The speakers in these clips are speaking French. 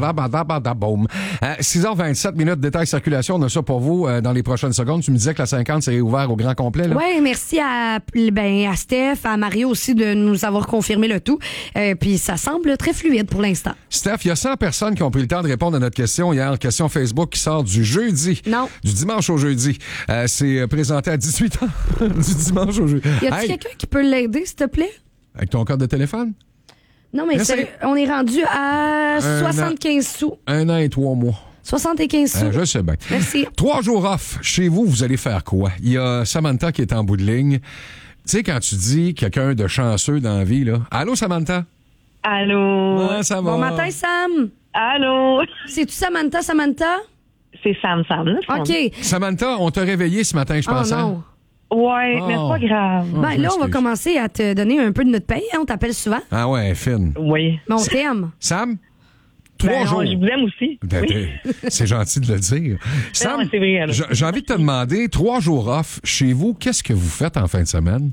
Boum. 6h27 minutes, détail circulation. On a ça pour vous dans les prochaines secondes. Tu me disais que la 50, c'est ouvert au grand complet, là? Oui, merci à Steph, à Mario aussi de nous avoir confirmé le tout. Puis ça semble très fluide pour l'instant. Steph, il y a 100 personnes qui ont pris le temps de répondre à notre question hier. Question Facebook qui sort du jeudi. Non. Du dimanche au jeudi. C'est présenté à 18h. Du dimanche au jeudi. Y a-t-il quelqu'un qui peut l'aider, s'il te plaît? Avec ton code de téléphone? Non, mais sérieux, on est rendu à 75 sous. 1 an et 3 mois. 75 sous. Je sais bien. Merci. 3 jours off. Chez vous, vous allez faire quoi? Il y a Samantha qui est en bout de ligne. Tu sais, quand tu dis quelqu'un de chanceux dans la vie, là. Allô, Samantha? Allô? Ah, ça va. Bon matin, Sam. Allô? C'est-tu Samantha? C'est Sam, là. OK. Samantha, on t'a réveillé ce matin, je pense. Oh non. Ouais, mais c'est pas grave. Ben, là, on va commencer à te donner un peu de notre paye. Hein, on t'appelle souvent. Ah ouais, fine. Oui. Mais on t'aime. Sam? 3 jours. Je vous aime aussi. Oui. C'est gentil de le dire. Sam, c'est vrai, alors. j'ai envie de te demander, 3 jours off, chez vous, qu'est-ce que vous faites en fin de semaine?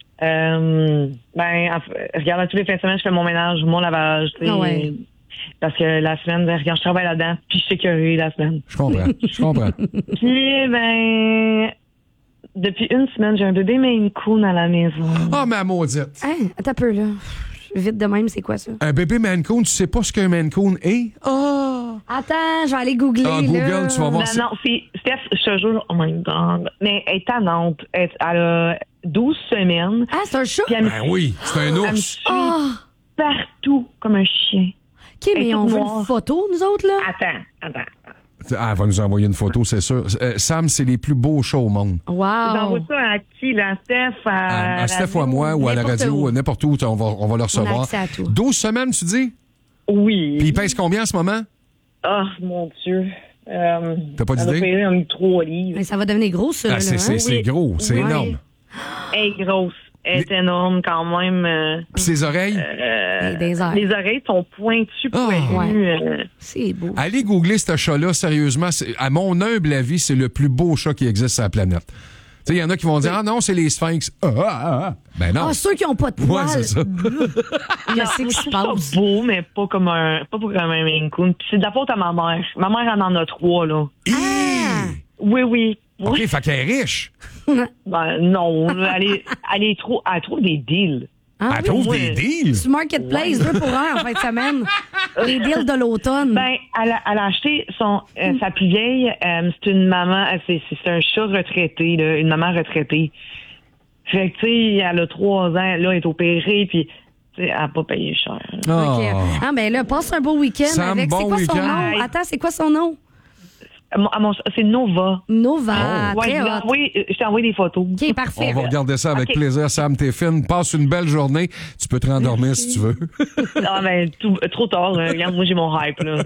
Regarde, tous les fins de semaine, je fais mon ménage, mon lavage, tu sais. Ah ouais. Parce que la semaine, regarde, je travaille là-dedans, puis je sécurise la semaine. Je comprends. Puis, depuis une semaine, j'ai un bébé Maine Coon à la maison. Ah, ma maudite. Hein? Attends un peu, là. Vite de même, c'est quoi ça? Un bébé Maine Coon, tu sais pas ce qu'un Maine Coon est? Ah! Attends, je vais aller googler. Google, tu vas voir. Non, c'est Steph, je te jure, oh my God. Mais elle est tannante. Elle a 12 semaines. Ah, c'est un chat? Oui, c'est un Elle me ours. suit partout comme un chien. OK, mais on veut une photo, nous autres, là? Attends. Ah, elle va nous envoyer une photo, c'est sûr. Sam, c'est les plus beaux chats au monde. Wow! J'envoie ça à qui, là? Steph? À Steph ou à moi, ou à la radio, n'importe où, on va le recevoir. On a accès à tout. 12 semaines, tu dis? Oui. Puis il pèse combien en ce moment? Ah, mon Dieu. T'as pas d'idée? Elle a payé un 3 livres. Mais ça va devenir gros, ça. Ah, là, c'est gros, c'est énorme. Elle est grosse. Elle est énorme quand même. Puis ses oreilles? Des airs. Les oreilles sont pointues, pointues. C'est beau. Allez googler ce chat-là, sérieusement. À mon humble avis, c'est le plus beau chat qui existe sur la planète. Tu sais, il y en a qui vont dire, ah non, c'est les sphinx. Ben non. Ah, ceux qui n'ont pas de poils. Ouais, c'est ça. Je sais que se passe. C'est beau, mais pas comme un Maine Coon. Puis c'est de la faute à ma mère. Ma mère, elle en a 3, là. Oui. OK, fait qu'elle est riche. Ben, non. Elle trouve des deals. Ah, Elle trouve des deals. Sur Marketplace, 2 pour 1 en fin de semaine. Les deals de l'automne. Ben, elle a acheté sa plus vieille. C'est une maman. C'est un chat retraité, là, une maman retraitée. Fait que, tu sais, elle a 3 ans. Là, elle est opérée, puis elle n'a pas payé cher. OK. Ah, ben là, passe un beau week-end Sam, avec. bon C'est quoi son week-end. nom? Attends, c'est quoi son nom? C'est Nova. Nova. Ouais, Très je t'ai envoyé des photos. OK, parfait. On va regarder ça avec plaisir, Sam. T'es fine. Passe une belle journée. Tu peux te rendormir si tu veux. Ah, ben, trop tard. Regarde, moi, j'ai mon hype, là.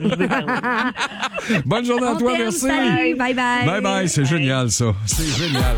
Bonne journée à On toi, t'aime, merci. salut, bye bye. Bye bye, c'est génial, ça. C'est génial.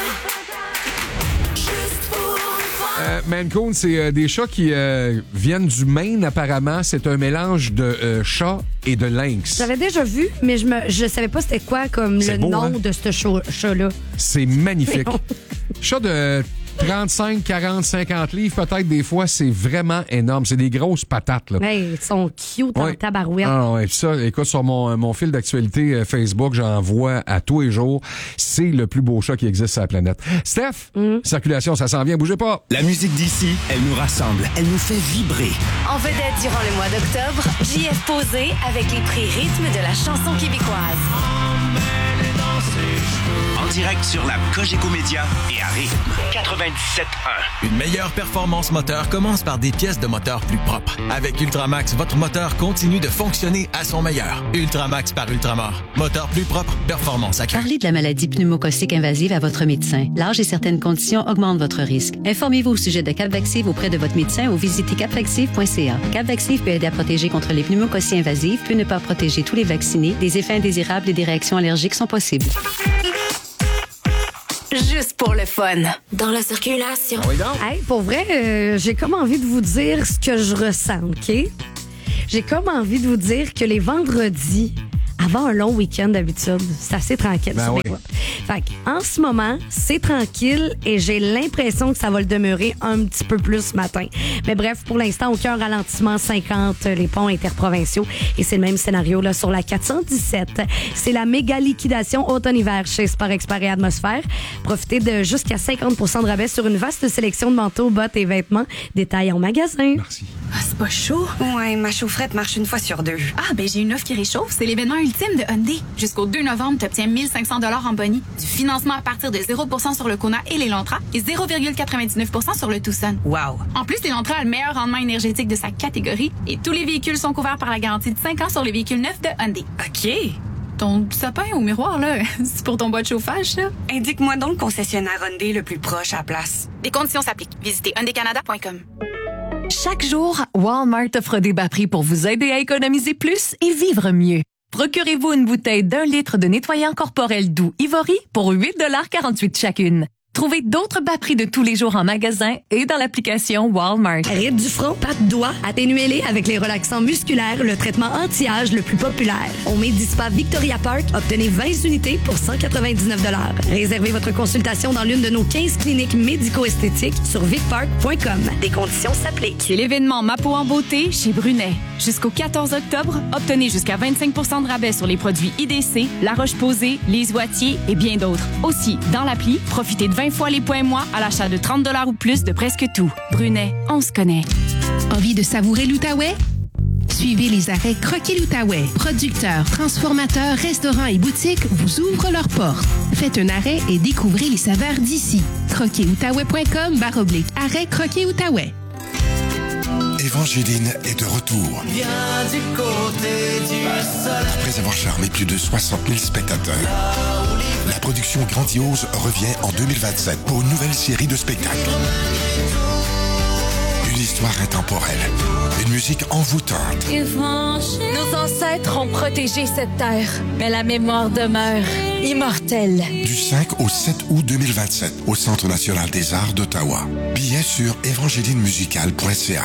Maine Coon, c'est des chats qui viennent du Maine, apparemment. C'est un mélange de chat et de lynx. J'avais déjà vu, mais je savais pas c'était quoi comme le beau, nom hein? de ce chat-là. C'est magnifique. Mais Chat de 35, 40, 50 livres, peut-être des fois, c'est vraiment énorme. C'est des grosses patates, là. Hey, ils sont cute en Ouais. tabarouette. Ah ouais, puis ça, écoute, sur mon fil d'actualité Facebook, j'en vois à tous les jours. C'est le plus beau chat qui existe sur la planète. Steph, circulation, ça s'en vient, bougez pas. La musique d'ici, elle nous rassemble, elle nous fait vibrer. En vedette durant le mois d'octobre, JF Posé avec les prix rythme de la chanson québécoise. En direct sur la Cogeco Média et à Rythme 97.1. Une meilleure performance moteur commence par des pièces de moteur plus propres. Avec Ultramax, votre moteur continue de fonctionner à son meilleur. Ultramax par Ultramar. Moteur plus propre, performance accrue. Parlez de la maladie pneumococcique invasive à votre médecin. L'âge et certaines conditions augmentent votre risque. Informez-vous au sujet de Capvaxive auprès de votre médecin ou visitez capvaxive.ca. Capvaxive peut aider à protéger contre les pneumococcies invasives, peut ne pas protéger tous les vaccinés. Des effets indésirables et des réactions allergiques sont possibles. Juste pour le fun. Dans la circulation. Hey, pour vrai, j'ai comme envie de vous dire ce que je ressens, OK? J'ai comme envie de vous dire que les vendredis, avant un long week-end d'habitude. C'est assez tranquille. Ben oui. Fait en ce moment, c'est tranquille et j'ai l'impression que ça va le demeurer un petit peu plus ce matin. Mais bref, pour l'instant, aucun ralentissement 50, les ponts interprovinciaux. Et c'est le même scénario là sur la 417. C'est la méga liquidation automne-hiver chez Sport Expert et Atmosphère. Profitez de jusqu'à 50% de rabais sur une vaste sélection de manteaux, bottes et vêtements. Détails en magasin. Merci. Ah, c'est pas chaud? Ouais, ma chaufferette marche une fois sur 2. Ah, ben j'ai une offre qui réchauffe. C'est l'événement ultime de Hyundai. Jusqu'au 2 novembre, tu obtiens 1 500 $ en boni, du financement à partir de 0% sur le Kona et l'Elantra et 0,99% sur le Tucson. Wow! En plus, l'Elantra a le meilleur rendement énergétique de sa catégorie et tous les véhicules sont couverts par la garantie de 5 ans sur les véhicules neufs de Hyundai. OK. Ton sapin au miroir, là, c'est pour ton bois de chauffage, ça? Indique-moi donc le concessionnaire Hyundai le plus proche à la place. Des conditions s'appliquent. Visitez hyundaicanada.com. Chaque jour, Walmart offre des bas prix pour vous aider à économiser plus et vivre mieux. Procurez-vous une bouteille d'1 litre de nettoyant corporel doux Ivory pour 8,48 $ chacune. Trouvez d'autres bas prix de tous les jours en magasin et dans l'application Walmart. Rides du front, pas de doigts, atténuez-les avec les relaxants musculaires, le traitement anti-âge le plus populaire. Au Medispa Victoria Park, obtenez 20 unités pour 199 $. Réservez votre consultation dans l'une de nos 15 cliniques médico-esthétiques sur vicpark.com. Des conditions s'appliquent. C'est l'événement Ma peau en beauté chez Brunet. Jusqu'au 14 octobre, obtenez jusqu'à 25% de rabais sur les produits IDC, La Roche-Posay, Les Oitiers et bien d'autres. Aussi, dans l'appli, profitez de 20 fois les points moi à l'achat de 30 $ ou plus de presque tout. Brunet, on se connaît. Envie de savourer l'Outaouais? Suivez les arrêts Croquis l'Outaouais. Producteurs, transformateurs, restaurants et boutiques vous ouvrent leurs portes. Faites un arrêt et découvrez les saveurs d'ici. croquisoutaouais.com/arrêt Croquis Outaouais. Évangéline est de retour. Viens du côté du soleil. Après avoir charmé plus de 60 000 spectateurs, la production grandiose revient en 2027 pour une nouvelle série de spectacles. Une histoire intemporelle, une musique envoûtante. Nos ancêtres ont protégé cette terre, mais la mémoire demeure immortelle. Du 5 au 7 août 2027 au Centre national des arts d'Ottawa. Billets sur évangélinemusicale.ca.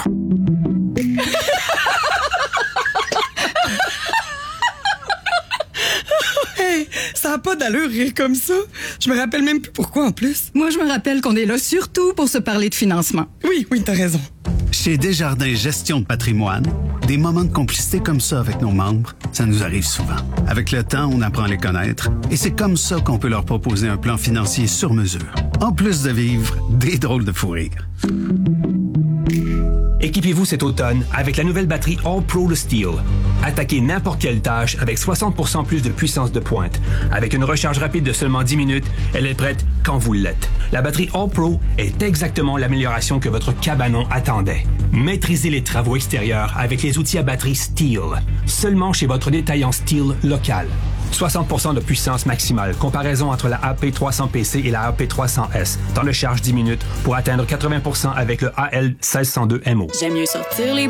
Hey, ça n'a pas d'allure rire comme ça. Je me rappelle même plus pourquoi en plus. Moi, je me rappelle qu'on est là surtout pour se parler de financement. Oui, t'as raison. Chez Desjardins Gestion de patrimoine, des moments de complicité comme ça avec nos membres, ça nous arrive souvent. Avec le temps, on apprend à les connaître et c'est comme ça qu'on peut leur proposer un plan financier sur mesure. En plus de vivre des drôles de fou rire. Équipez-vous cet automne avec la nouvelle batterie All-Pro Steel. Attaquez n'importe quelle tâche avec 60% plus de puissance de pointe. Avec une recharge rapide de seulement 10 minutes, elle est prête quand vous l'êtes. La batterie All-Pro est exactement l'amélioration que votre cabanon attendait. Maîtrisez les travaux extérieurs avec les outils à batterie Steel. Seulement chez votre détaillant Steel local. 60% de puissance maximale. Comparaison entre la AP300PC et la AP300S. Temps de charge 10 minutes pour atteindre 80% avec le AL1602MO. J'aime mieux sortir les